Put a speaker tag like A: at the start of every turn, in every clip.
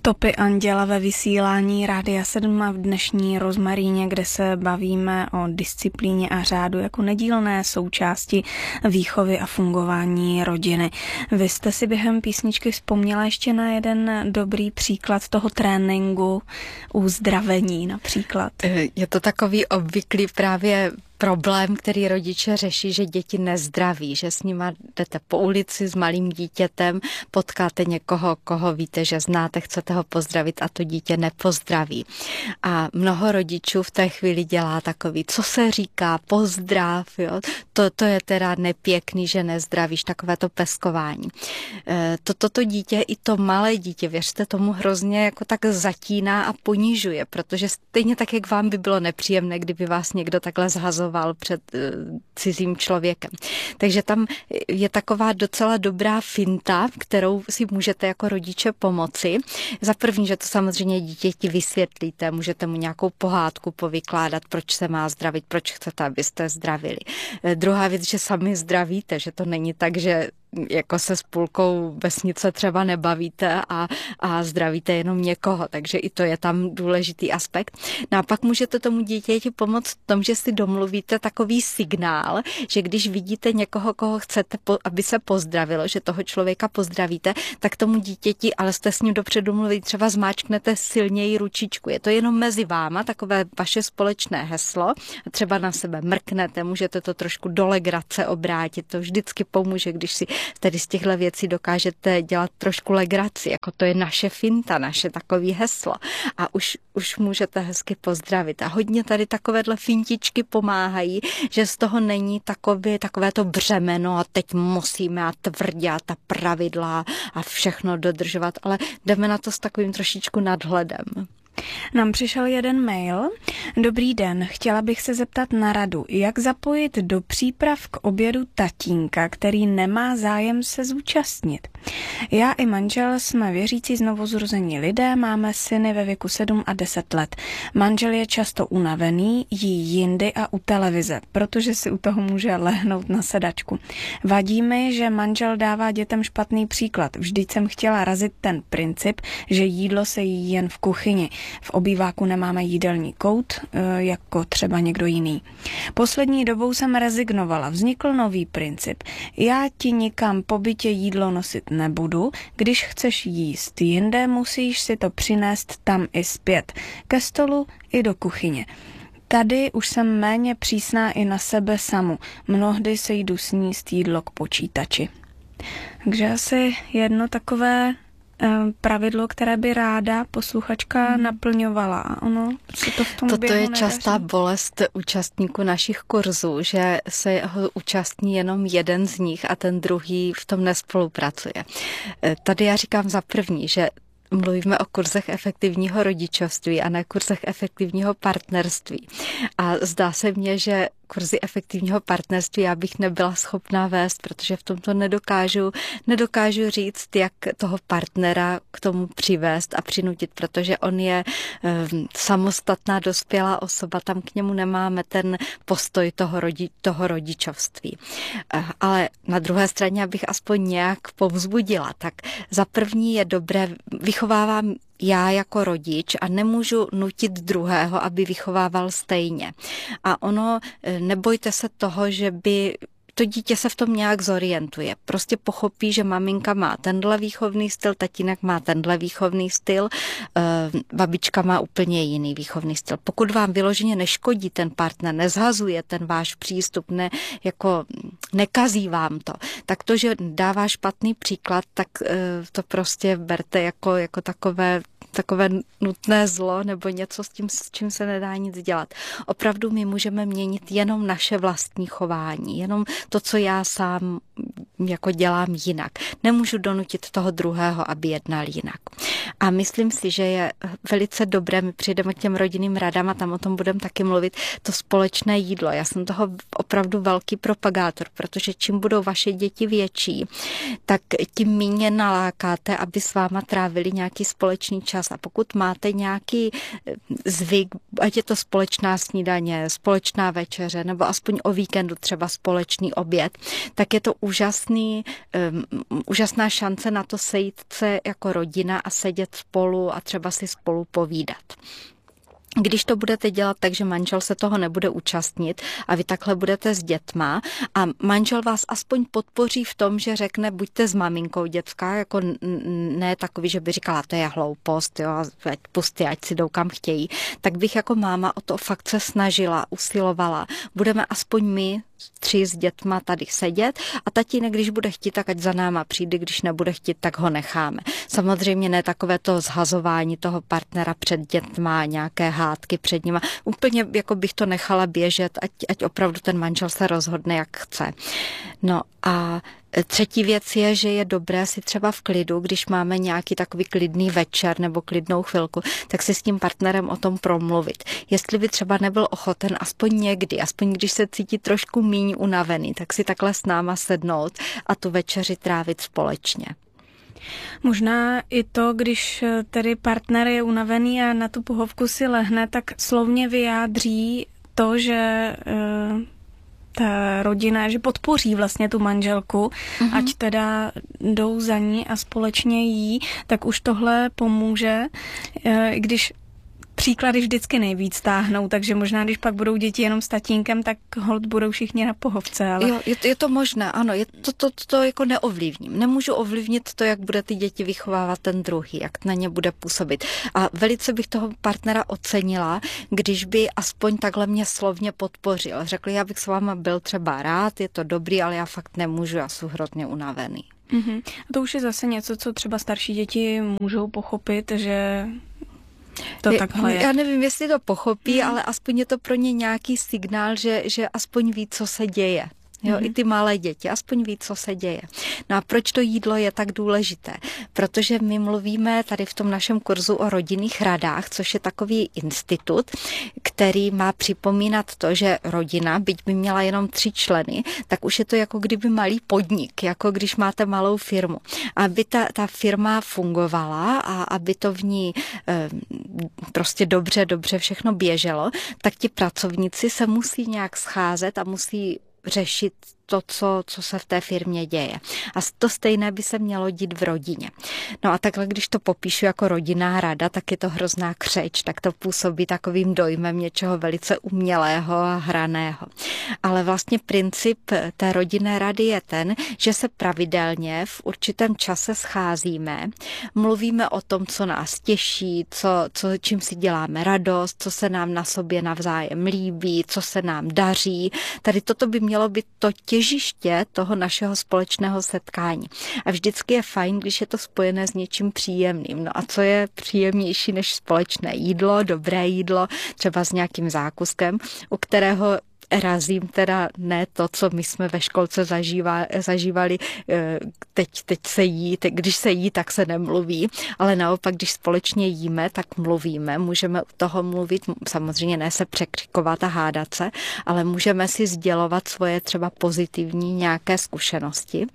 A: Stopy anděla ve vysílání Rádia 7 a v dnešní Rozmaríně, kde se bavíme o disciplíně a řádu jako nedílné součásti výchovy a fungování rodiny. Vy jste si během písničky vzpomněla ještě na jeden dobrý příklad toho tréninku uzdravení například.
B: Je to takový obvyklý právě problém, který rodiče řeší, že děti nezdraví, že s nima jdete po ulici s malým dítětem, potkáte někoho, koho víte, že znáte, chcete ho pozdravit a to dítě nepozdraví. A mnoho rodičů v té chvíli dělá takový, co se říká, pozdrav, jo? To je teda nepěkný, že nezdravíš, takové to peskování. Toto dítě, i to malé dítě, věřte tomu, hrozně jako tak zatíná a ponižuje, protože stejně tak, jak vám by bylo nepříjemné, kdyby vás někdo takhle zhazoval před cizím člověkem. Takže tam je taková docela dobrá finta, kterou si můžete jako rodiče pomoci. Za první, že to samozřejmě dítěti vysvětlíte, můžete mu nějakou pohádku povykládat, proč se má zdravit, proč chcete, abyste zdravili. Druhá věc, že sami zdravíte, že to není tak, že jako se s půlkou vesnice třeba nebavíte a zdravíte jenom někoho, takže i to je tam důležitý aspekt. No a pak můžete tomu dítěti pomoct v tom, že si domluvíte takový signál, že když vidíte někoho, koho chcete, aby se pozdravilo, že toho člověka pozdravíte, tak tomu dítěti, ale jste s ním dopředu mluví, třeba zmáčknete silněji ručičku. Je to jenom mezi váma, takové vaše společné heslo, třeba na sebe mrknete, můžete to trošku do legrace obrátit, to vždycky pomůže, když si tedy z těchto věcí dokážete dělat trošku legraci, jako to je naše finta, naše takový heslo. A už můžete hezky pozdravit. A hodně tady takovéhle fintičky pomáhají, že z toho není takové to břemeno a teď musíme a tvrdě a ta pravidla a všechno dodržovat, ale jdeme na to s takovým trošičku nadhledem.
A: Nám přišel jeden mail. Dobrý den, chtěla bych se zeptat na radu, jak zapojit do příprav k obědu tatínka, který nemá zájem se zúčastnit. Já i manžel jsme věřící znovuzrození lidé, máme syny ve věku 7 a 10 let. Manžel je často unavený, jí jindy a u televize, protože si u toho může lehnout na sedačku. Vadí mi, že manžel dává dětem špatný příklad. Vždyť jsem chtěla razit ten princip, že jídlo se jí jen v kuchyni. V obýváku nemáme jídelní kout, jako třeba někdo jiný. Poslední dobou jsem rezignovala. Vznikl nový princip. Já ti nikam po bytě jídlo nosit nebudu. Když chceš jíst jinde, musíš si to přinést tam i zpět. Ke stolu i do kuchyně. Tady už jsem méně přísná i na sebe samu. Mnohdy se jdu sníst jídlo k počítači. Takže asi jedno takové pravidlo, které by ráda posluchačka naplňovala. A ono se to v tom
B: Toto je
A: nedaří.
B: častá bolest účastníků našich kurzů, že se ho účastní jenom jeden z nich a ten druhý v tom nespolupracuje. Tady já říkám za první, že mluvíme o kurzech efektivního rodičovství a ne kurzech efektivního partnerství. A zdá se mně, že kurzy efektivního partnerství já bych nebyla schopná vést, protože v tomto nedokážu říct, jak toho partnera k tomu přivést a přinutit, protože on je samostatná dospělá osoba, tam k němu nemáme ten postoj toho rodičovství. Ale na druhé straně, abych aspoň nějak povzbudila, tak za první je dobré, vychovávám já jako rodič a nemůžu nutit druhého, aby vychovával stejně. A nebojte se toho, že by to dítě se v tom nějak zorientuje. Prostě pochopí, že maminka má tenhle výchovný styl, tatínek má tenhle výchovný styl, babička má úplně jiný výchovný styl. Pokud vám vyloženě neškodí ten partner, nezhazuje ten váš přístup, nekazí vám to, tak to, že dává špatný příklad, tak to prostě berte jako takové nutné zlo nebo něco s čím se nedá nic dělat. Opravdu my můžeme měnit jenom naše vlastní chování, jenom to, co já sám jako dělám jinak. Nemůžu donutit toho druhého, aby jednal jinak. A myslím si, že je velice dobré, my přijdeme k těm rodinným radám a tam o tom budeme taky mluvit, to společné jídlo. Já jsem toho opravdu velký propagátor, protože čím budou vaše děti větší, tak tím méně nalákáte, aby s váma trávili nějaký společný čas. A pokud máte nějaký zvyk, ať je to společná snídaně, společná večeře, nebo aspoň o víkendu třeba společný oběd, tak je to úžasná šance na to sejít se jako rodina a sedět spolu a třeba si spolu povídat. Když to budete dělat tak, že manžel se toho nebude účastnit a vy takhle budete s dětma a manžel vás aspoň podpoří v tom, že řekne, buďte s maminkou dětská, jako ne takový, že by říkala, to je hloupost, jo, ať pustí, ať si jdou kam chtějí, tak bych jako máma o to fakt se snažila, usilovala. Budeme aspoň my 3 s dětma tady sedět a tatínek, když bude chtít, tak ať za náma přijde, když nebude chtít, tak ho necháme. Samozřejmě ne takové to zhazování toho partnera před dětma, nějaké hádky před nima. Úplně jako bych to nechala běžet, ať opravdu ten manžel se rozhodne, jak chce. No a třetí věc je, že je dobré si třeba v klidu, když máme nějaký takový klidný večer nebo klidnou chvilku, tak si s tím partnerem o tom promluvit. Jestli by třeba nebyl ochoten aspoň někdy, aspoň když se cítí trošku míň unavený, tak si takhle s náma sednout a tu večeři trávit společně.
A: Možná i to, když tedy partner je unavený a na tu pohovku si lehne, tak slovně vyjádří to, že ta rodina, že podpoří vlastně tu manželku, ať teda jdou za ní a společně jí, tak už tohle pomůže, když příklady vždycky nejvíc táhnou, takže možná, když pak budou děti jenom s tatínkem, tak holt budou všichni na pohovce. Ale...
B: Jo, je to možné, ano, to jako neovlivním. Nemůžu ovlivnit to, jak bude ty děti vychovávat ten druhý, jak na ně bude působit. A velice bych toho partnera ocenila, když by aspoň takhle mě slovně podpořil. Řekl, já bych s váma byl třeba rád, je to dobrý, ale já fakt nemůžu, já jsem hrozně unavený.
A: A to už je zase něco, co třeba starší děti můžou pochopit, že to takhle je.
B: Já nevím, jestli to pochopí, ale aspoň je to pro ně nějaký signál, že aspoň ví, co se děje. Jo, i ty malé děti, aspoň ví, co se děje. No a proč to jídlo je tak důležité? Protože my mluvíme tady v tom našem kurzu o rodinných radách, což je takový institut, který má připomínat to, že rodina, byť by měla jenom 3 členy, tak už je to jako kdyby malý podnik, jako když máte malou firmu. Aby ta firma fungovala a aby to v ní prostě dobře všechno běželo, tak ti pracovníci se musí nějak scházet a musí řešit to, co se v té firmě děje. A to stejné by se mělo dít v rodině. No a takhle, když to popíšu jako rodinná rada, tak je to hrozná křeč, tak to působí takovým dojmem něčeho velice umělého a hraného. Ale vlastně princip té rodinné rady je ten, že se pravidelně v určitém čase scházíme, mluvíme o tom, co nás těší, čím si děláme radost, co se nám na sobě navzájem líbí, co se nám daří. Tady toto by mělo být to těžiště toho našeho společného setkání. A vždycky je fajn, když je to spojené s něčím příjemným. No a co je příjemnější než společné jídlo, dobré jídlo, třeba s nějakým zákuskem, u kterého razím teda ne to, co my jsme ve školce zažívali, teď se jí, když se jí, tak se nemluví, ale naopak, když společně jíme, tak mluvíme, můžeme u toho mluvit, samozřejmě ne se překřikovat a hádat se, ale můžeme si sdělovat svoje třeba pozitivní nějaké zkušenosti.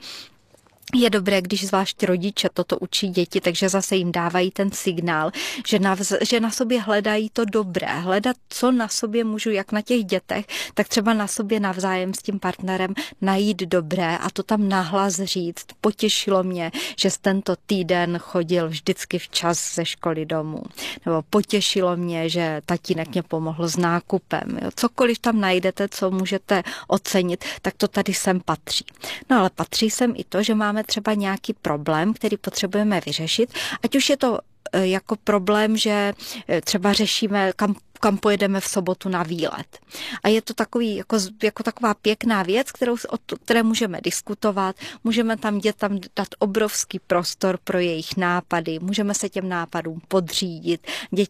B: Je dobré, když zvlášť rodiče toto učí děti, takže zase jim dávají ten signál, že na sobě hledají to dobré. Hledat, co na sobě můžu, jak na těch dětech, tak třeba na sobě navzájem s tím partnerem najít dobré a to tam nahlas říct. Potěšilo mě, že tento týden chodil vždycky včas ze školy domů. Nebo potěšilo mě, že tatínek mě pomohl s nákupem. Jo. Cokoliv tam najdete, co můžete ocenit, tak to tady sem patří. No ale patří sem i to, že máme třeba nějaký problém, který potřebujeme vyřešit, ať už je to jako problém, že třeba řešíme, kam pojedeme v sobotu na výlet. A je to takový, jako taková pěkná věc, které můžeme diskutovat, můžeme tam dětem dát obrovský prostor pro jejich nápady, můžeme se těm nápadům podřídit.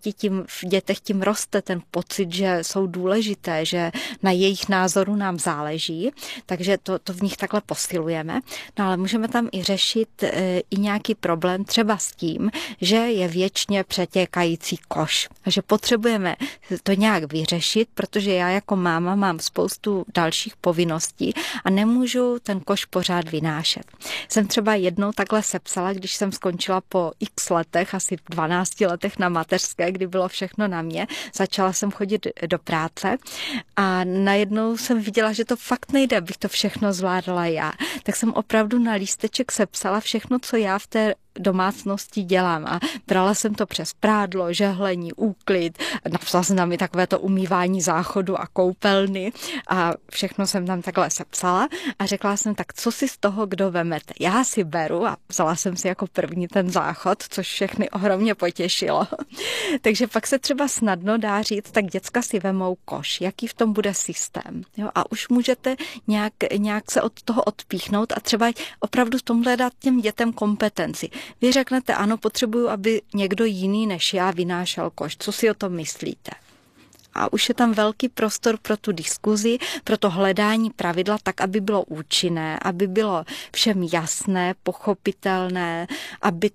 B: V dětech tím roste ten pocit, že jsou důležité, že na jejich názoru nám záleží, takže to v nich takhle posilujeme. No ale můžeme tam i řešit i nějaký problém třeba s tím, že je věčně přetékající koš. Takže potřebujeme to nějak vyřešit, protože já jako máma mám spoustu dalších povinností a nemůžu ten koš pořád vynášet. Jsem třeba jednou takhle sepsala, když jsem skončila po x letech, asi 12 letech na mateřské, kdy bylo všechno na mě. Začala jsem chodit do práce a najednou jsem viděla, že to fakt nejde, abych to všechno zvládala já. Tak jsem opravdu na lísteček sepsala všechno, co já v té domácnosti dělám. A brala jsem to přes prádlo, žehlení, úklid, napsala jsem tam i takové to umývání záchodu a koupelny a všechno jsem tam takhle sepsala a řekla jsem, tak co si z toho kdo vemete? Já si beru a vzala jsem si jako první ten záchod, což všechny ohromně potěšilo. Takže pak se třeba snadno dá říct, tak děcka si vemou koš, jaký v tom bude systém. Jo? A už můžete nějak se od toho odpíchnout a třeba opravdu v tomhle dát těm dětem kompetenci. Vy řeknete, ano, potřebuju, aby někdo jiný než já vynášel koš. Co si o tom myslíte? A už je tam velký prostor pro tu diskuzi, pro to hledání pravidla tak, aby bylo účinné, aby bylo všem jasné, pochopitelné, aby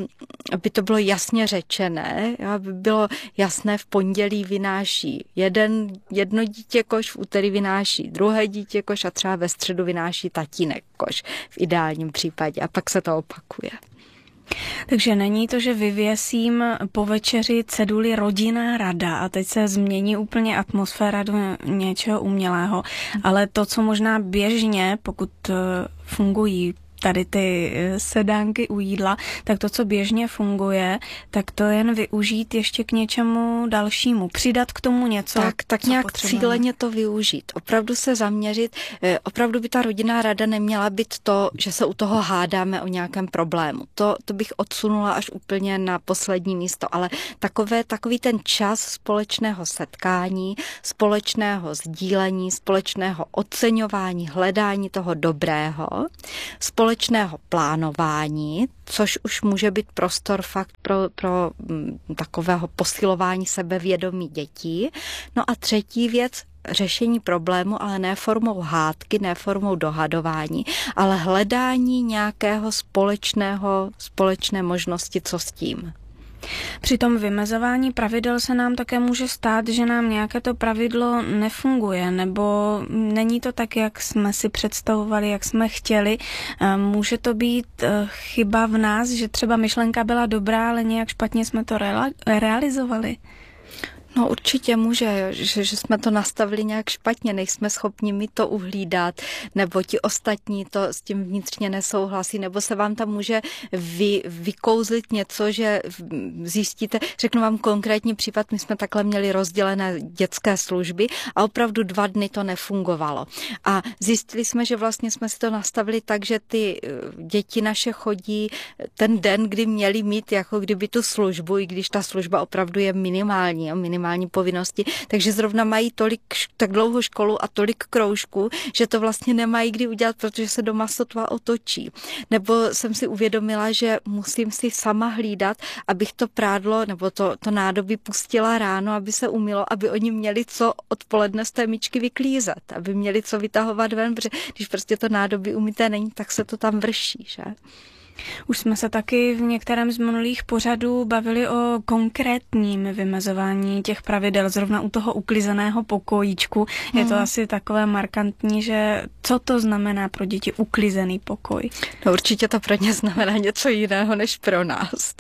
B: to bylo jasně řečené, aby bylo jasné, v pondělí vynáší jedno dítě koš, v úterý vynáší druhé dítě koš a třeba ve středu vynáší tatínek koš v ideálním případě a pak se to opakuje.
A: Takže není to, že vyvěsím po večeři ceduli rodinná rada a teď se změní úplně atmosféra do něčeho umělého, ale to, co možná běžně, pokud fungují tady ty sedánky u jídla, tak to, co běžně funguje, tak to jen využít ještě k něčemu dalšímu. Přidat k tomu něco,
B: tak nějak cíleně to využít. Opravdu se zaměřit. Opravdu by ta rodinná rada neměla být to, že se u toho hádáme o nějakém problému. To bych odsunula až úplně na poslední místo, ale takový ten čas společného setkání, společného sdílení, společného oceňování, hledání toho dobrého, společného plánování, což už může být prostor fakt pro takového posilování sebevědomí dětí. No a třetí věc, řešení problému, ale ne formou hádky, ne formou dohadování, ale hledání nějakého společné možnosti, co s tím.
A: Při tom vymezování pravidel se nám také může stát, že nám nějaké to pravidlo nefunguje, nebo není to tak, jak jsme si představovali, jak jsme chtěli. Může to být chyba v nás, že třeba myšlenka byla dobrá, ale nějak špatně jsme to realizovali?
B: No určitě může, že jsme to nastavili nějak špatně, nejsme schopni mi to uhlídat, nebo ti ostatní to s tím vnitřně nesouhlasí, nebo se vám tam může vykouzlit něco, že zjistíte, řeknu vám konkrétní případ, my jsme takhle měli rozdělené dětské služby a opravdu 2 dny to nefungovalo. A zjistili jsme, že vlastně jsme si to nastavili tak, že ty děti naše chodí ten den, kdy měli mít jako kdyby tu službu, i když ta služba opravdu je minimální povinnosti, takže zrovna mají tak dlouhou školu a tolik kroužků, že to vlastně nemají kdy udělat, protože se doma sotva otočí. Nebo jsem si uvědomila, že musím si sama hlídat, abych to prádlo nebo to nádobí pustila ráno, aby se umylo, aby oni měli co odpoledne z té myčky vyklízet, aby měli co vytahovat ven, protože když prostě to nádobí umyté není, tak se to tam vrší, že?
A: Už jsme se taky v některém z minulých pořadů bavili o konkrétním vymezování těch pravidel, zrovna u toho uklizeného pokojíčku. Je to asi takové markantní, že co to znamená pro děti uklizený pokoj?
B: No určitě to pro ně znamená něco jiného než pro nás.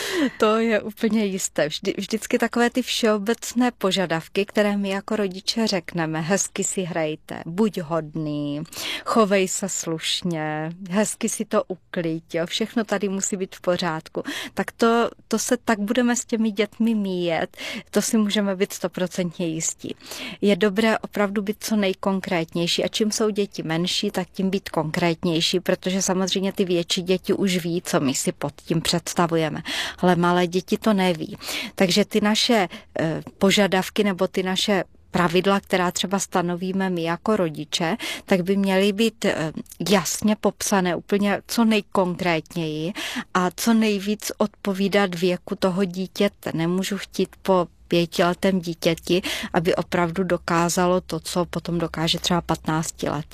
B: To je úplně jisté. Vždycky takové ty všeobecné požadavky, které my jako rodiče řekneme, hezky si hrajte, buď hodný, chovej se slušně, hezky si to uklid, jo, všechno tady musí být v pořádku. Tak to se tak budeme s těmi dětmi míjet, to si můžeme být 100% jistí. Je dobré opravdu být co nejkonkrétnější a čím jsou děti menší, tak tím být konkrétnější, protože samozřejmě ty větší děti už ví, co my si pod tím představujeme, ale malé děti to neví. Takže ty naše požadavky nebo ty naše pravidla, která třeba stanovíme my jako rodiče, tak by měly být jasně popsané úplně co nejkonkrétněji a co nejvíc odpovídat věku toho dítěte. Nemůžu chtít po 5letém dítěti, aby opravdu dokázalo to, co potom dokáže třeba 15leté.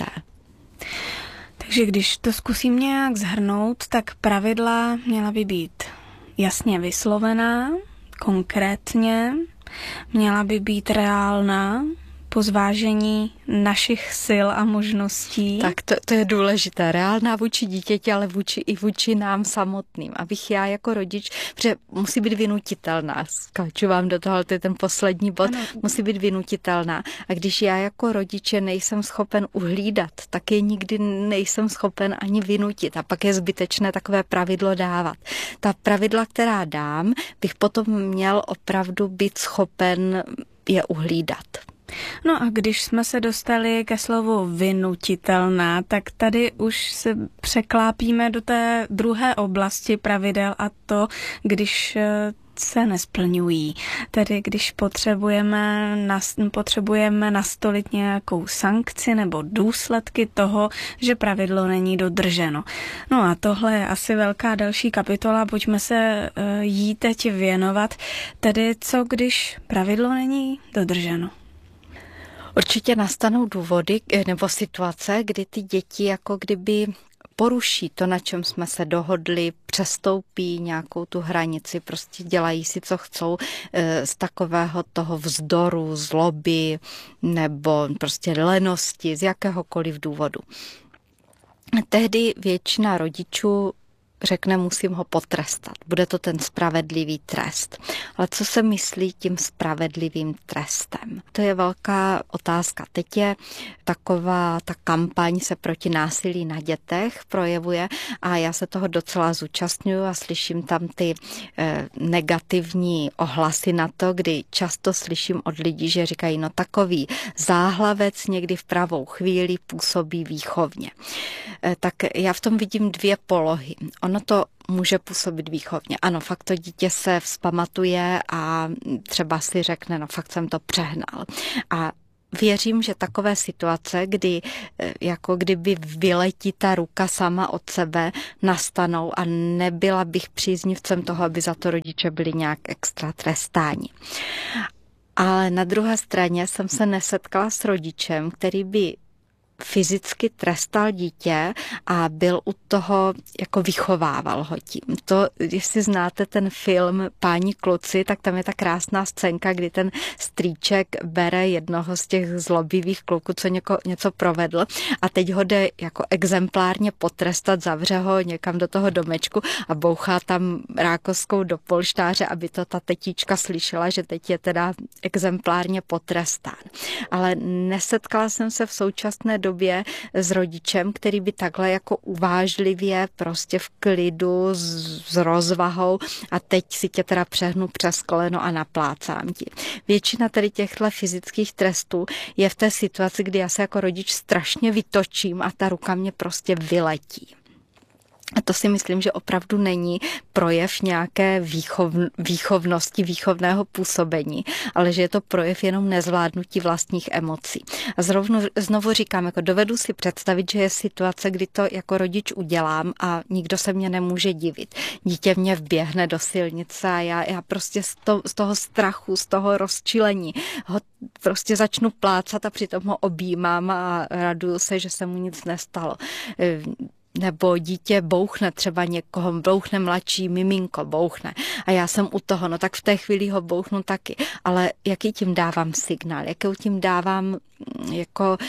A: Takže když to zkusím nějak shrnout, tak pravidla měla by být jasně vyslovená, konkrétně, měla by být reálná, po zvážení našich sil a možností.
B: Tak to je důležité. Reálná vůči dítěti, ale i vůči nám samotným. Abych já jako rodič, protože musí být vynutitelná. Skáču vám do toho, ale to je ten poslední bod. Ano. Musí být vynutitelná. A když já jako rodiče nejsem schopen uhlídat, tak je nikdy nejsem schopen ani vynutit. A pak je zbytečné takové pravidlo dávat. Ta pravidla, která dám, bych potom měl opravdu být schopen je uhlídat.
A: No a když jsme se dostali ke slovu vynutitelná, tak tady už se překlápíme do té druhé oblasti pravidel a to, když se nesplňují. Tedy když potřebujeme nastolit nějakou sankci nebo důsledky toho, že pravidlo není dodrženo. No a tohle je asi velká další kapitola, pojďme se jí teď věnovat. Tedy co, když pravidlo není dodrženo?
B: Určitě nastanou důvody nebo situace, kdy ty děti jako kdyby poruší to, na čem jsme se dohodli, přestoupí nějakou tu hranici, prostě dělají si, co chcou z takového toho vzdoru, zloby nebo prostě lenosti, z jakéhokoliv důvodu. Tehdy většina rodičů řekne, musím ho potrestat. Bude to ten spravedlivý trest. Ale co se myslí tím spravedlivým trestem? To je velká otázka. Teď je taková ta kampaň se proti násilí na dětech projevuje a já se toho docela zúčastňuju a slyším tam ty negativní ohlasy na to, kdy často slyším od lidí, že říkají, no takový záhlavec někdy v pravou chvíli působí výchovně. Tak já v tom vidím dvě polohy. Ono to může působit výchovně. Ano, fakt to dítě se vzpamatuje a třeba si řekne, no fakt jsem to přehnal. A věřím, že takové situace, kdy jako kdyby vyletí ta ruka sama od sebe, nastanou a nebyla bych příznivcem toho, aby za to rodiče byli nějak extra trestáni. Ale na druhé straně jsem se nesetkala s rodičem, který by fyzicky trestal dítě a byl u toho, jako vychovával ho tím. To, jestli znáte ten film Páni kluci, tak tam je ta krásná scénka, kdy ten strýček bere jednoho z těch zlobivých kluků, co něco provedl a teď ho jde jako exemplárně potrestat, zavře ho někam do toho domečku a bouchá tam rákoskou do polštáře, aby to ta tetička slyšela, že teď je teda exemplárně potrestán. Ale nesetkala jsem se v současné době s rodičem, který by takhle jako uvážlivě prostě v klidu s rozvahou a teď si tě teda přehnu přes koleno a naplácám ti. Většina tady těchto fyzických trestů je v té situaci, kdy já se jako rodič strašně vytočím a ta ruka mě prostě vyletí. A to si myslím, že opravdu není projev nějaké výchovnosti, výchovného působení, ale že je to projev jenom nezvládnutí vlastních emocí. A znovu říkám, jako dovedu si představit, že je situace, kdy to jako rodič udělám a nikdo se mě nemůže divit. Dítě mě vběhne do silnice a já prostě z toho strachu, z toho rozčilení ho prostě začnu plácat a přitom ho objímám a raduju se, že se mu nic nestalo. Nebo dítě bouchne třeba někoho, bouchne mladší miminko, bouchne a já jsem u toho, no tak v té chvíli ho bouchnu taky, ale jaký tím dávám signál, jaký tím dávám jako,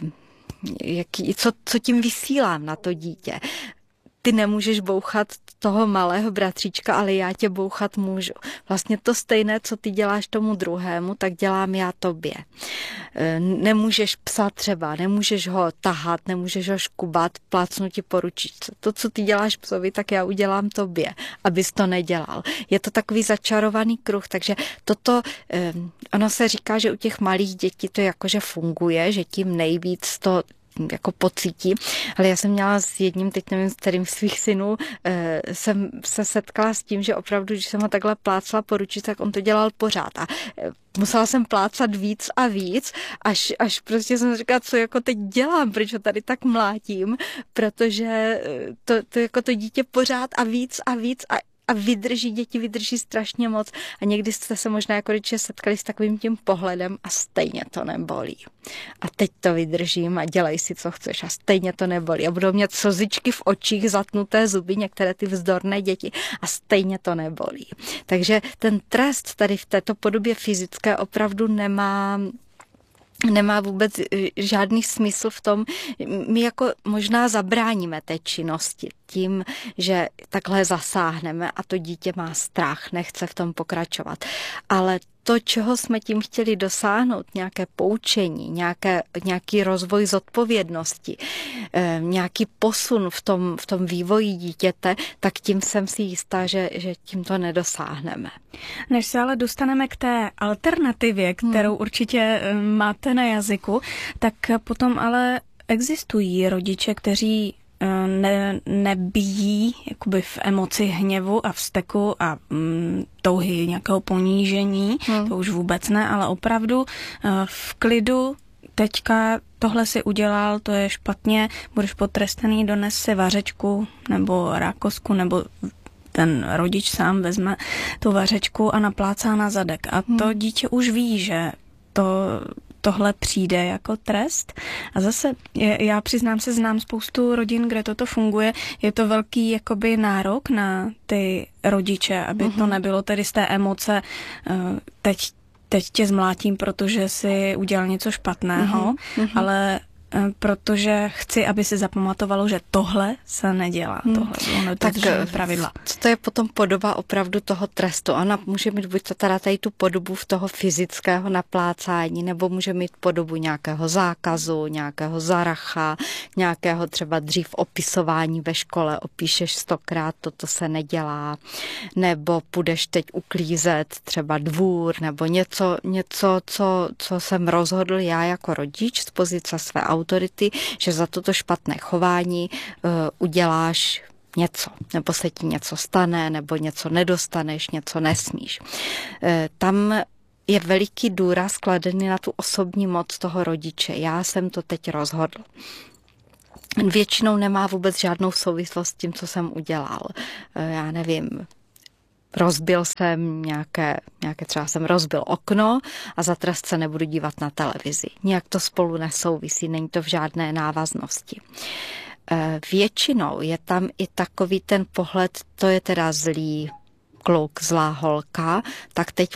B: co tím vysílám na to dítě. Ty nemůžeš bouchat toho malého bratříčka, ale já tě bouchat můžu. Vlastně to stejné, co ty děláš tomu druhému, tak dělám já tobě. Nemůžeš psa třeba, nemůžeš ho tahat, nemůžeš ho škubat, plácnu ti po ručičce. To, co ty děláš psovi, tak já udělám tobě, abys to nedělal. Je to takový začarovaný kruh, takže toto, ono se říká, že u těch malých dětí to jakože funguje, že tím nejvíc to jako pocítí, ale já jsem měla s jedním, teď nevím, s kterým svých synů, jsem se setkala s tím, že opravdu, když jsem ho takhle plácla po ruči, tak on to dělal pořád a musela jsem plácat víc a víc, až prostě jsem říkala, co jako teď dělám, proč ho tady tak mlátím, protože to jako to dítě pořád a víc a děti vydrží strašně moc a někdy jste se možná jako rodiče setkali s takovým tím pohledem a stejně to nebolí. A teď to vydržím a dělej si, co chceš a stejně to nebolí. A budou mít slzičky v očích, zatnuté zuby, některé ty vzdorné děti a stejně to nebolí. Takže ten trest tady v této podobě fyzické opravdu nemá nemá vůbec žádný smysl v tom, my jako možná zabráníme té činnosti tím, že takhle zasáhneme a to dítě má strach, nechce v tom pokračovat. Ale to, čeho jsme tím chtěli dosáhnout, nějaké poučení, nějaký rozvoj zodpovědnosti, nějaký posun v tom vývoji dítěte, tak tím jsem si jistá, že tím to nedosáhneme.
A: Než se ale dostaneme k té alternativě, kterou určitě máte na jazyku, tak potom ale existují rodiče, kteří nebíjí jakoby v emoci hněvu a vzteku a touhy nějakého ponížení, to už vůbec ne, ale opravdu v klidu teďka tohle si udělal, to je špatně, budeš potrestaný, dones si vařečku nebo rákosku, nebo ten rodič sám vezme tu vařečku a naplácá na zadek. A to dítě už ví, že tohle přijde jako trest. A zase, já přiznám se, znám spoustu rodin, kde toto funguje. Je to velký jakoby nárok na ty rodiče, aby to nebylo tedy z té emoce teď tě zmlátím, protože si udělal něco špatného, ale protože chci, aby si zapamatovalo, že tohle se nedělá. Tohle tak pravidla.
B: To je potom podoba opravdu toho trestu. Ona může mít buď to teda tady tu podobu v toho fyzického naplácání, nebo může mít podobu nějakého zákazu, nějakého zaracha, nějakého třeba dřív opisování ve škole, opíšeš 100krát, toto se nedělá, nebo půjdeš teď uklízet třeba dvůr, nebo něco, co jsem rozhodl já jako rodič z pozice své autority, že za toto špatné chování uděláš něco, nebo se ti něco stane, nebo něco nedostaneš, něco nesmíš. Tam je veliký důraz kladený na tu osobní moc toho rodiče. Já jsem to teď rozhodl. Většinou nemá vůbec žádnou souvislost s tím, co jsem udělal. Já nevím, rozbil jsem nějaké třeba jsem rozbil okno a za trest se nebudu dívat na televizi. Nijak to spolu nesouvisí, není to v žádné návaznosti. Většinou je tam i takový ten pohled, to je teda zlý kluk, zlá holka, tak teď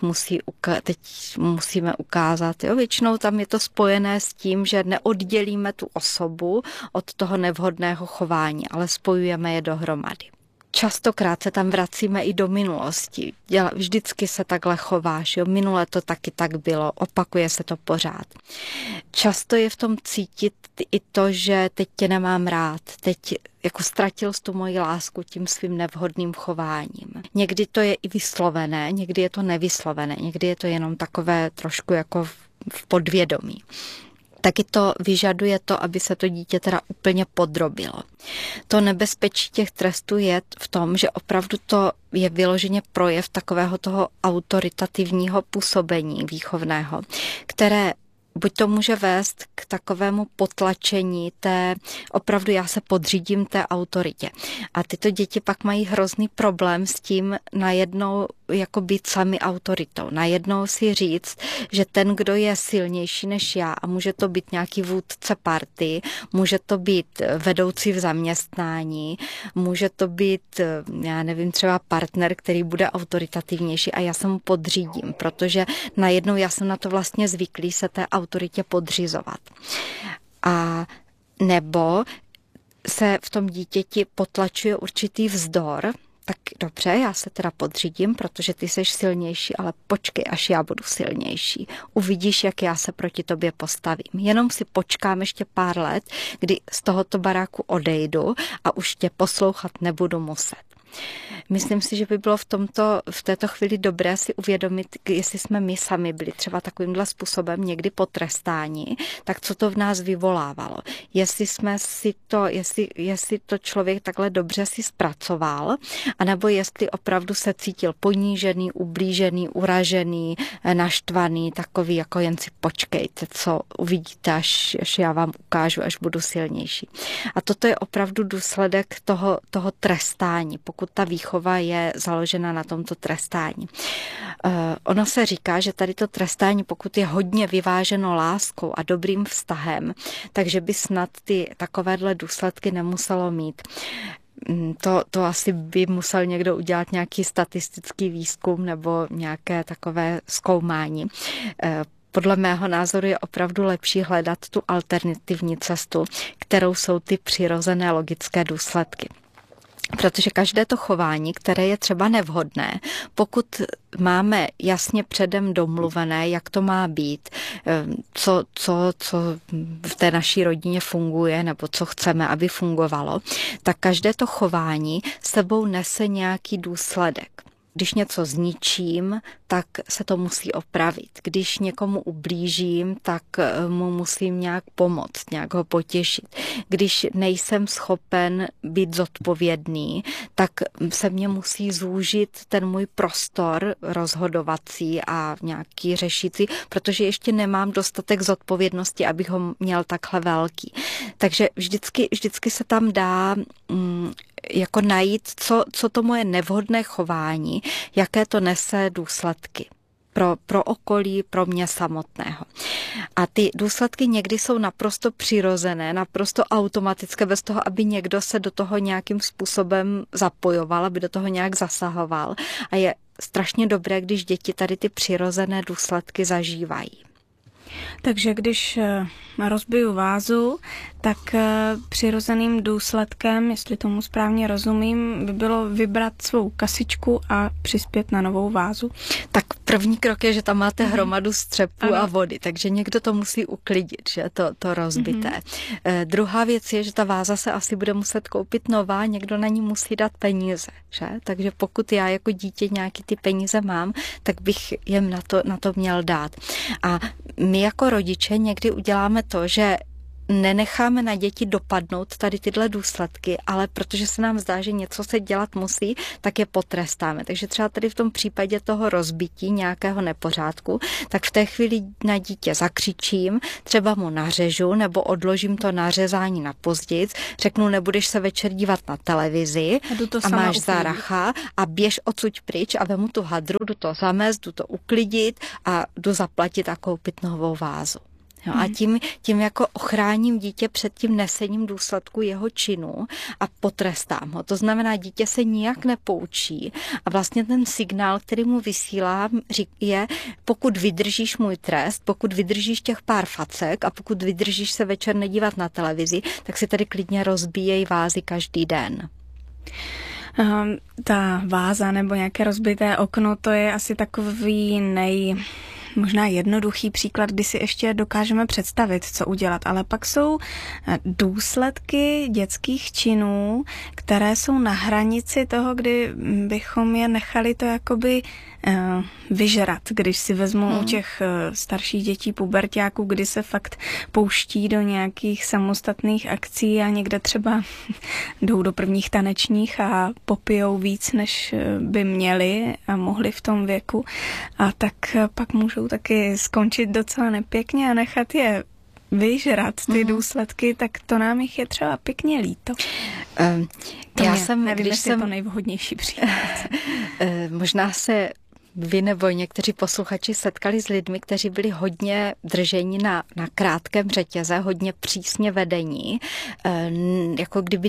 B: musíme ukázat. Jo? Většinou tam je to spojené s tím, že neoddělíme tu osobu od toho nevhodného chování, ale spojujeme je dohromady. Častokrát se tam vracíme i do minulosti. Vždycky se takhle chováš, jo? Minule to taky tak bylo, opakuje se to pořád. Často je v tom cítit i to, že teď tě nemám rád, teď jako ztratil jsi tu moji lásku tím svým nevhodným chováním. Někdy to je i vyslovené, někdy je to nevyslovené, někdy je to jenom takové trošku jako v podvědomí. Taky to vyžaduje to, aby se to dítě teda úplně podrobilo. To nebezpečí těch trestů je v tom, že opravdu to je vyloženě projev takového toho autoritativního působení výchovného, které buď to může vést k takovému potlačení opravdu já se podřídím té autoritě. A tyto děti pak mají hrozný problém s tím najednou jako být sami autoritou. Najednou si říct, že ten, kdo je silnější než já, a může to být nějaký vůdce party, může to být vedoucí v zaměstnání, může to být, já nevím, třeba partner, který bude autoritativnější a já se mu podřídím, protože najednou já jsem na to vlastně zvyklý se té autoritě podřizovat. A nebo se v tom dítěti potlačuje určitý vzdor, tak dobře, já se teda podřídím, protože ty seš silnější, ale počkej, až já budu silnější. Uvidíš, jak já se proti tobě postavím. Jenom si počkám ještě pár let, kdy z tohoto baráku odejdu a už tě poslouchat nebudu muset. Myslím si, že by bylo v této chvíli dobré si uvědomit, jestli jsme my sami byli třeba takovýmhle způsobem někdy potrestáni, tak co to v nás vyvolávalo. Jestli to člověk takhle dobře si zpracoval, anebo jestli opravdu se cítil ponížený, ublížený, uražený, naštvaný, takový jako jen si počkejte, co uvidíte, až já vám ukážu, až budu silnější. A toto je opravdu důsledek toho trestání, pokud ta výchova je založena na tomto trestání. Ono se říká, že tady to trestání, pokud je hodně vyváženo láskou a dobrým vztahem, takže by snad ty takovéhle důsledky nemuselo mít. To asi by musel někdo udělat nějaký statistický výzkum nebo nějaké takové zkoumání. podle mého názoru je opravdu lepší hledat tu alternativní cestu, kterou jsou ty přirozené logické důsledky. Protože každé to chování, které je třeba nevhodné, pokud máme jasně předem domluvené, jak to má být, co v té naší rodině funguje nebo co chceme, aby fungovalo, tak každé to chování sebou nese nějaký důsledek. Když něco zničím, tak se to musí opravit. Když někomu ublížím, tak mu musím nějak pomoct, nějak ho potěšit. Když nejsem schopen být zodpovědný, tak se mě musí zúžit ten můj prostor rozhodovací a nějaký řešící, protože ještě nemám dostatek zodpovědnosti, abych ho měl takhle velký. Takže vždycky se tam dá jako najít, co to moje nevhodné chování, jaké to nese důsledky pro okolí, pro mě samotného. A ty důsledky někdy jsou naprosto přirozené, naprosto automatické, bez toho, aby někdo se do toho nějakým způsobem zapojoval, aby do toho nějak zasahoval. A je strašně dobré, když děti tady ty přirozené důsledky zažívají.
A: Takže když rozbiju vázu, tak přirozeným důsledkem, jestli tomu správně rozumím, by bylo vybrat svou kasičku a přispět na novou vázu.
B: Tak první krok je, že tam máte hromadu střepů a vody, takže někdo to musí uklidit, že to rozbité. Druhá věc je, že ta váza se asi bude muset koupit nová, někdo na ní musí dát peníze, že? Takže pokud já jako dítě nějaký ty peníze mám, tak bych jim na to měl dát. A my jako rodiče někdy uděláme to, že nenecháme na děti dopadnout tady tyhle důsledky, ale protože se nám zdá, že něco se dělat musí, tak je potrestáme. Takže třeba tady v tom případě toho rozbití nějakého nepořádku, tak v té chvíli na dítě zakřičím, třeba mu nařežu nebo odložím to nařezání na později, řeknu, nebudeš se večer dívat na televizi a máš záracha a běž odsud pryč a vemu tu hadru, jdu to zamést, jdu to uklidit a jdu zaplatit a koupit novou vázu. Jo, a tím jako ochráním dítě před tím nesením důsledku jeho činu a potrestám ho. To znamená, dítě se nijak nepoučí a vlastně ten signál, který mu vysílám, je, pokud vydržíš můj trest, pokud vydržíš těch pár facek a pokud vydržíš se večer nedívat na televizi, tak si tady klidně rozbíjej vázy každý den.
A: Ta váza nebo nějaké rozbité okno, to je asi takový možná jednoduchý příklad, kdy si ještě dokážeme představit, co udělat, ale pak jsou důsledky dětských činů, které jsou na hranici toho, kdy bychom je nechali to jakoby vyžrat, když si vezmu u těch starších dětí puberťáků, kdy se fakt pouští do nějakých samostatných akcí a někde třeba jdou do prvních tanečních a popijou víc, než by měli a mohli v tom věku. A tak pak můžou taky skončit docela nepěkně a nechat je vyžrat ty důsledky, tak to nám jich je třeba pěkně líto. Nevím, jestli je to nejvhodnější příklad.
B: Možná se vy nebo někteří posluchači setkali s lidmi, kteří byli hodně drženi na krátkém řetěze, hodně přísně vedení, jako kdyby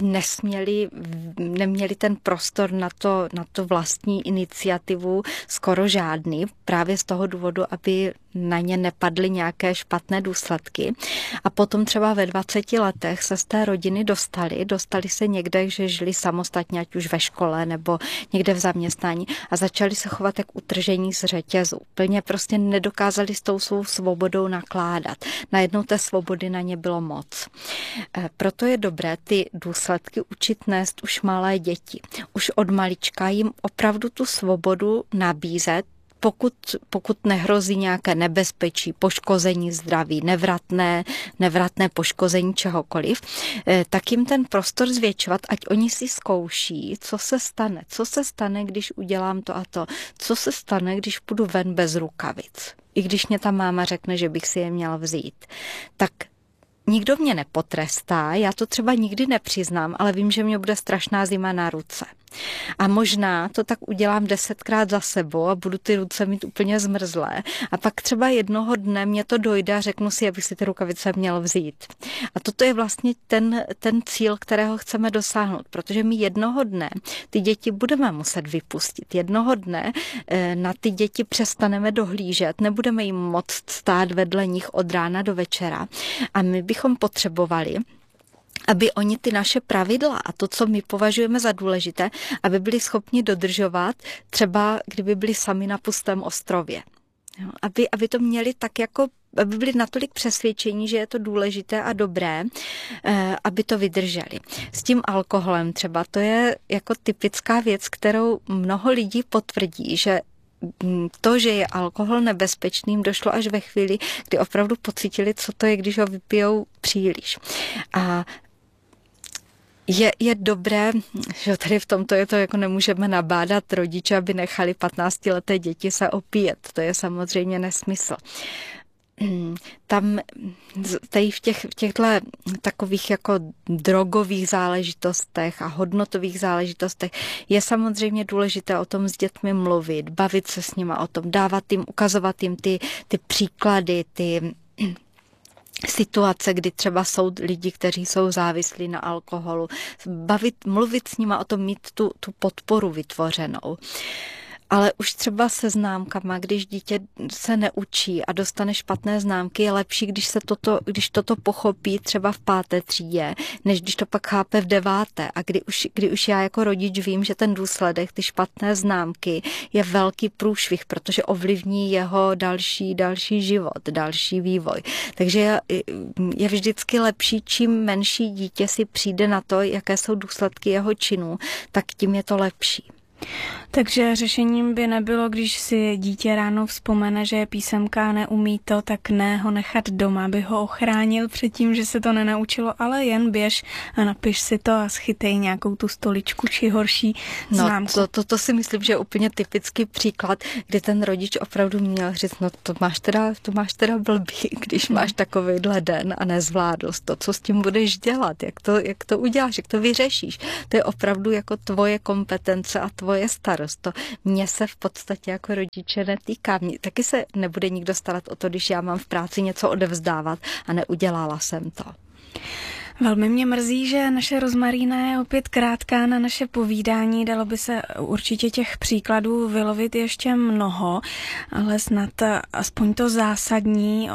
B: neměli ten prostor na to vlastní iniciativu skoro žádný, právě z toho důvodu, aby na ně nepadly nějaké špatné důsledky. A potom třeba ve 20 letech se z té rodiny dostali se někde, že žili samostatně, ať už ve škole nebo někde v zaměstnání a začali se chovat jak utržení z řetězu. Úplně prostě nedokázali s tou svou svobodou nakládat. Najednou té svobody na ně bylo moc. Proto je dobré ty důsledky učit nést už malé děti. Už od malička jim opravdu tu svobodu nabízet, pokud nehrozí nějaké nebezpečí, poškození zdraví, nevratné poškození čehokoliv, tak jim ten prostor zvětšovat, ať oni si zkouší, co se stane, když udělám to a to, co se stane, když půjdu ven bez rukavic, i když mě ta máma řekne, že bych si je měla vzít. Tak nikdo mě nepotrestá, já to třeba nikdy nepřiznám, ale vím, že mě bude strašná zima na ruce. A možná to tak udělám 10krát za sebou a budu ty ruce mít úplně zmrzlé. A pak třeba jednoho dne mě to dojde a řeknu si, abych si ty rukavice měl vzít. A toto je vlastně ten cíl, kterého chceme dosáhnout, protože my jednoho dne ty děti budeme muset vypustit. Jednoho dne na ty děti přestaneme dohlížet, nebudeme jim moct stát vedle nich od rána do večera. A my bychom potřebovali, aby oni ty naše pravidla a to, co my považujeme za důležité, aby byli schopni dodržovat, třeba kdyby byli sami na pustém ostrově. Aby to měli tak jako, aby byli natolik přesvědčení, že je to důležité a dobré, aby to vydrželi. S tím alkoholem třeba, to je jako typická věc, kterou mnoho lidí potvrdí, že to, že je alkohol nebezpečným, došlo až ve chvíli, kdy opravdu pocítili, co to je, když ho vypijou příliš. A je dobré, že tady v tomto je to, jako nemůžeme nabádat rodiče, aby nechali 15leté děti se opíjet. To je samozřejmě nesmysl. Tam tady v těchto takových jako drogových záležitostech a hodnotových záležitostech je samozřejmě důležité o tom s dětmi mluvit, bavit se s nima o tom, dávat jim, ukazovat jim ty příklady, ty situace, kdy třeba jsou lidi, kteří jsou závislí na alkoholu, mluvit s nima o tom, mít tu podporu vytvořenou. Ale už třeba se známkama, když dítě se neučí a dostane špatné známky, je lepší, když toto pochopí třeba v 5. třídě, než když to pak chápe v 9. A kdy už já jako rodič vím, že ten důsledek, ty špatné známky, je velký průšvih, protože ovlivní jeho další život, další vývoj. Takže je vždycky lepší, čím menší dítě si přijde na to, jaké jsou důsledky jeho činů, tak tím je to lepší.
A: Takže řešením by nebylo, když si dítě ráno vzpomene, že je písemka a neumí to, tak ne ho nechat doma, aby ho ochránil před tím, že se to nenaučilo, ale jen běž a napiš si to a schytej nějakou tu stoličku či horší známku.
B: To si myslím, že je úplně typický příklad, kdy ten rodič opravdu měl říct, no to máš teda blbý, když máš takovejhle den a nezvládl to, co s tím budeš dělat, jak to uděláš, jak to vyřešíš. To je opravdu jako tvoje kompetence a tvoje starost. To mě se v podstatě jako rodiče netýká. Taky se nebude nikdo starat o to, když já mám v práci něco odevzdávat a neudělala jsem to.
A: Velmi mě mrzí, že naše Rozmarína je opět krátká na naše povídání. Dalo by se určitě těch příkladů vylovit ještě mnoho, ale snad aspoň to zásadní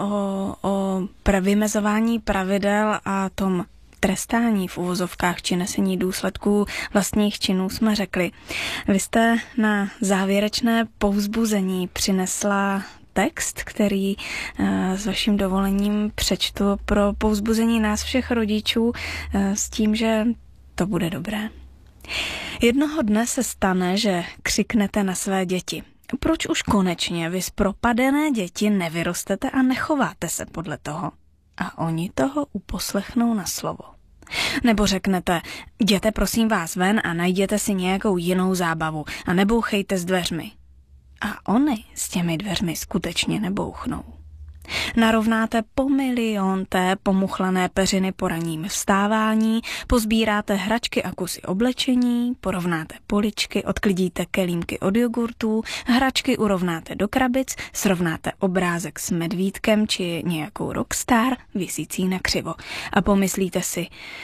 A: o vymezování pravidel a tom trestání v uvozovkách či nesení důsledků vlastních činů jsme řekli. Vy jste na závěrečné povzbuzení přinesla text, který s vaším dovolením přečtu pro povzbuzení nás všech rodičů s tím, že to bude dobré. Jednoho dne se stane, že křiknete na své děti. Proč už konečně vy z propadené děti nevyrostete a nechováte se podle toho? A oni toho uposlechnou na slovo. Nebo řeknete, jděte prosím vás ven a najděte si nějakou jinou zábavu a nebouchejte s dveřmi. A oni s těmi dveřmi skutečně nebouchnou. Narovnáte po milionté pomuchlané peřiny po ranním vstávání, pozbíráte hračky a kusy oblečení, porovnáte poličky, odklidíte kelímky od jogurtů, hračky urovnáte do krabic, srovnáte obrázek s medvídkem či nějakou rockstar visící na křivo a pomyslíte si,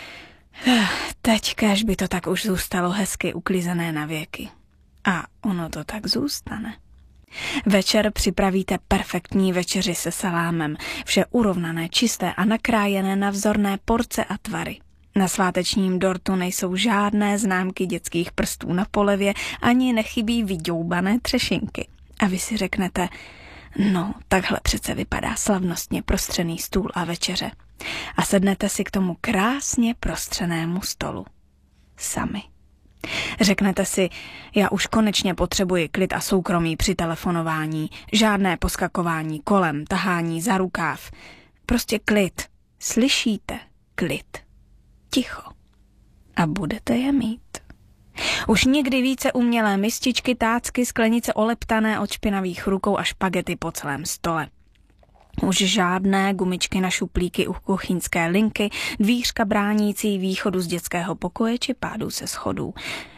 A: teď kéž by to tak už zůstalo hezky uklizené na věky. A ono to tak zůstane. Večer připravíte perfektní večeři se salámem, vše urovnané, čisté a nakrájené na vzorné porce a tvary. Na svátečním dortu nejsou žádné známky dětských prstů na polevě, ani nechybí vyďoubané třešinky. A vy si řeknete, no, takhle přece vypadá slavnostně prostřený stůl a večeře. A sednete si k tomu krásně prostřenému stolu. Sami. Řeknete si, já už konečně potřebuji klid a soukromí při telefonování, žádné poskakování kolem, tahání za rukáv. Prostě klid. Slyšíte? Klid. Ticho. A budete je mít. Už nikdy více umělé mističky, tácky, sklenice oleptané od špinavých rukou a špagety po celém stole. Už žádné gumičky na šuplíky u kuchyňské linky, dvířka bránící východu z dětského pokoje či pádu se schodů.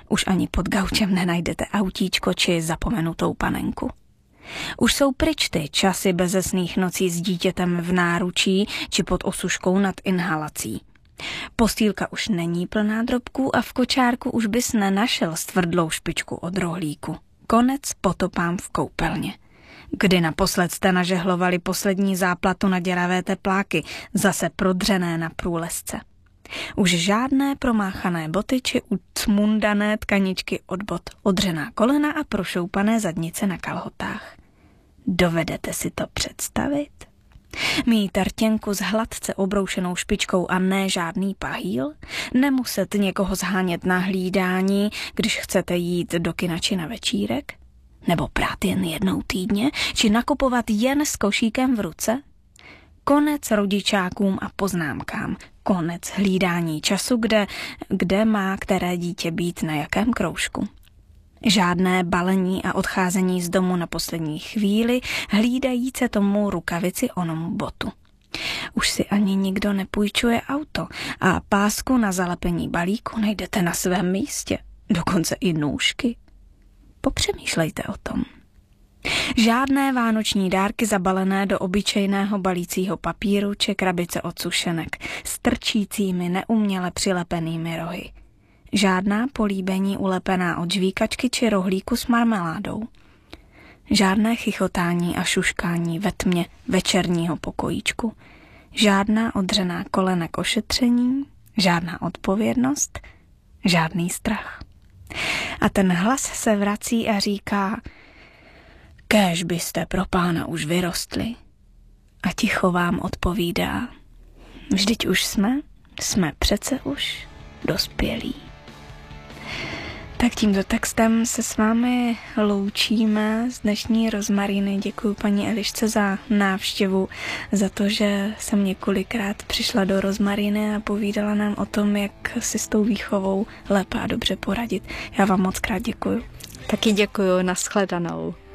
A: Už ani pod gaučem nenajdete autíčko či zapomenutou panenku. Už jsou pryč ty časy bezesných nocí s dítětem v náručí či pod osuškou nad inhalací. Postýlka už není plná drobků a v kočárku už bys nenašel stvrdlou špičku od rohlíku. Konec potopám v koupelně. Kdy naposled jste nažehlovali poslední záplatu na děravé tepláky, zase prodřené na průlesce. Už žádné promáchané boty či ucmundané tkaničky od bot, odřená kolena a prošoupané zadnice na kalhotách. Dovedete si to představit? Mít rtěnku s hladce obroušenou špičkou a ne žádný pahýl? Nemuset někoho zhánět na hlídání, když chcete jít do kina či na večírek? Nebo prát jen jednou týdně? Či nakupovat jen s košíkem v ruce? Konec rodičákům a poznámkám. Konec hlídání času, kde má které dítě být na jakém kroužku. Žádné balení a odcházení z domu na poslední chvíli, hlídajíce tomu rukavici onomu botu. Už si ani nikdo nepůjčuje auto a pásku na zalepení balíku najdete na svém místě, dokonce i nůžky. Popřemýšlejte o tom. Žádné vánoční dárky zabalené do obyčejného balícího papíru či krabice od sušenek s trčícími neuměle přilepenými rohy. Žádná políbení ulepená od žvíkačky či rohlíku s marmeládou. Žádné chichotání a šuškání ve tmě večerního pokojíčku. Žádná odřená kolena k ošetření, žádná odpovědnost, žádný strach. A ten hlas se vrací a říká: kéž byste pro Pána už vyrostli. A ticho vám odpovídá: vždyť už jsme přece už dospělí. Tak tímto textem se s vámi loučíme z dnešní Rozmariny. Děkuji paní Elišce za návštěvu, za to, že jsem několikrát přišla do Rozmariny a povídala nám o tom, jak si s tou výchovou lépe a dobře poradit. Já vám moc krát děkuji.
B: Taky děkuji, nashledanou.